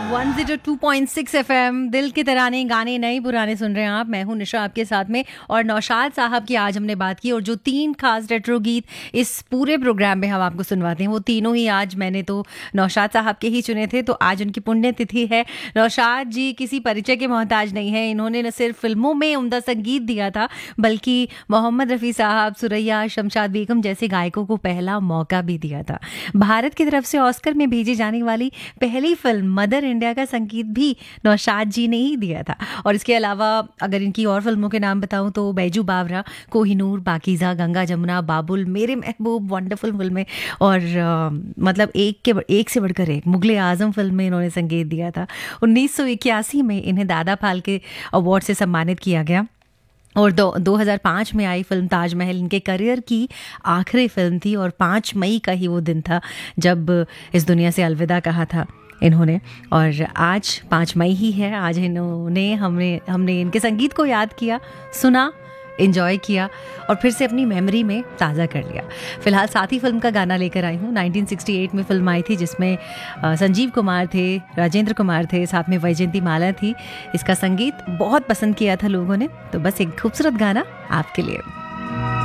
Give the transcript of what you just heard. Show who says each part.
Speaker 1: 102.6 FM दिल के तराने गाने नए पुराने सुन रहे हैं आप। मैं हूं निशा आपके साथ में, और नौशाद साहब की आज हमने बात की, और जो 3 खास रेट्रो गीत इस पूरे प्रोग्राम में हम आपको सुनवाते हैं वो तीनों ही आज मैंने तो नौशाद साहब के ही चुने थे। तो आज उनकी पुण्यतिथि है। नौशाद जी किसी परिचय के मोहताज नहीं है। इन्होंने न सिर्फ फिल्मों में उम्दा संगीत दिया था, बल्कि मोहम्मद रफ़ी साहब, सुरैया, शमशाद बेगम जैसे गायकों को पहला मौका भी दिया था। भारत की तरफ से ऑस्कर में भेजी जाने वाली पहली फिल्म मदर इंडिया का संगीत भी नौशाद जी ने ही दिया था। और इसके अलावा अगर इनकी और फिल्मों के नाम बताऊं तो बैजू बावरा, कोहिनूर, पाकीज़ा, गंगा जमुना, बाबुल, मेरे महबूब, वंडरफुल फिल्में, और मतलब एक से बढ़कर एक। मुगले आजम फिल्म में इन्होंने संगीत दिया था। 1981 में इन्हें दादा फाल्के अवार्ड से सम्मानित किया गया, और 2005 में आई फिल्म ताजमहल इनके करियर की आखिरी फिल्म थी, और 5 मई का ही वो दिन था जब इस दुनिया से अलविदा कहा था इन्होंने। और आज 5 मई ही है। आज इन्होंने हमने इनके संगीत को याद किया, सुना, एंजॉय किया, और फिर से अपनी मेमोरी में ताज़ा कर लिया। फिलहाल साथी फिल्म का गाना लेकर आई हूँ। 1968 में फिल्म आई थी जिसमें संजीव कुमार थे, राजेंद्र कुमार थे, साथ में वैजयंती माला थी। इसका संगीत बहुत पसंद किया था लोगों ने। तो बस एक खूबसूरत गाना आपके लिए।